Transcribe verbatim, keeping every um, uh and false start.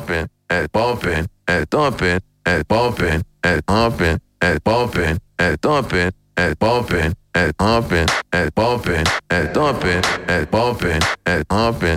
bumping, and bumping, and thumping, and bumping, and humping, and bumping, and thumping, and bumping, and humping, and bumping, and thumping, and bumping, and humping.